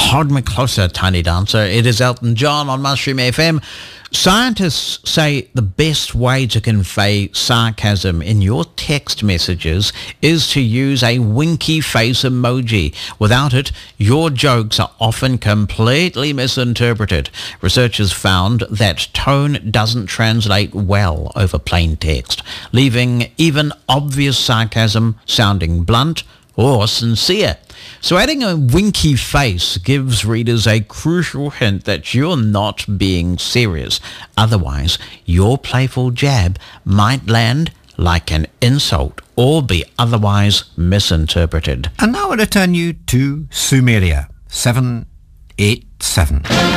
Hold me closer, tiny dancer. It is Elton John on Mushroom FM. Scientists say the best way to convey sarcasm in your text messages is to use a winky face emoji. Without it, your jokes are often completely misinterpreted. Researchers found that tone doesn't translate well over plain text, leaving even obvious sarcasm sounding blunt or sincere. So adding a winky face gives readers a crucial hint that you're not being serious. Otherwise, your playful jab might land like an insult or be otherwise misinterpreted. And now I return you to Sumeria 787.